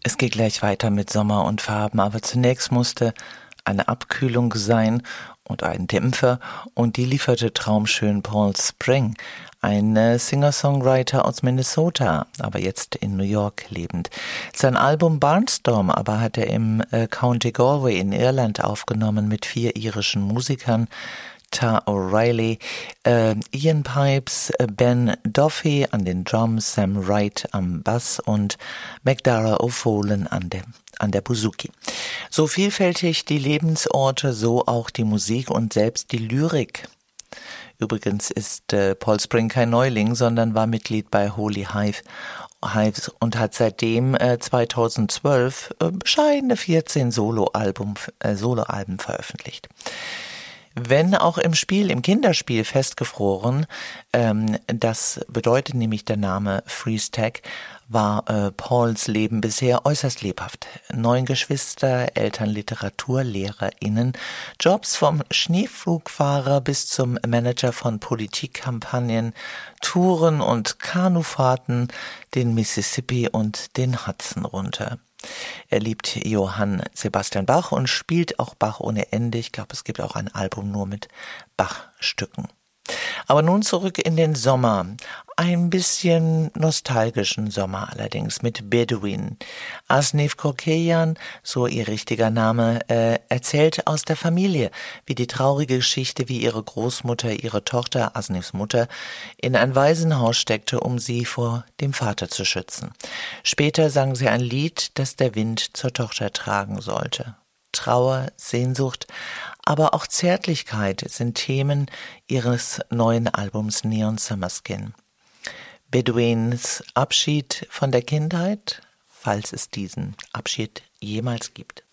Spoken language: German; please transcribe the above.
Es geht gleich weiter mit Sommer und Farben, aber zunächst musste eine Abkühlung sein und ein Dämpfer, und die lieferte traumschön Paul Spring, ein Singer-Songwriter aus Minnesota, aber jetzt in New York lebend. Sein Album Barnstorm aber hat er im County Galway in Irland aufgenommen mit 4 irischen Musikern: Ta O'Reilly, Ian Pipes, Ben Duffy an den Drums, Sam Wright am Bass und McDara O'Folan an der Bouzouki. So vielfältig die Lebensorte, so auch die Musik und selbst die Lyrik. Übrigens ist Paul Spring kein Neuling, sondern war Mitglied bei Holy Hives und hat seitdem 2012 bescheidene 14 Soloalben veröffentlicht. Wenn auch im Kinderspiel festgefroren, das bedeutet nämlich der Name Freeze Tag, war Pauls Leben bisher äußerst lebhaft. 9 Geschwister, Eltern, Literatur, LehrerInnen, Jobs vom Schneepflugfahrer bis zum Manager von Politikkampagnen, Touren und Kanufahrten, den Mississippi und den Hudson runter. Er liebt Johann Sebastian Bach und spielt auch Bach ohne Ende. Ich glaube, es gibt auch ein Album nur mit Bach-Stücken. Aber nun zurück in den Sommer. Ein bisschen nostalgischen Sommer allerdings mit Bedouin. Asnif Korkeyan, so ihr richtiger Name, erzählt aus der Familie, wie die traurige Geschichte, wie ihre Großmutter ihre Tochter, Asnifs Mutter, in ein Waisenhaus steckte, um sie vor dem Vater zu schützen. Später sang sie ein Lied, das der Wind zur Tochter tragen sollte. Trauer, Sehnsucht, aber auch Zärtlichkeit sind Themen ihres neuen Albums Neon Summer Skin. Bedouins Abschied von der Kindheit, falls es diesen Abschied jemals gibt.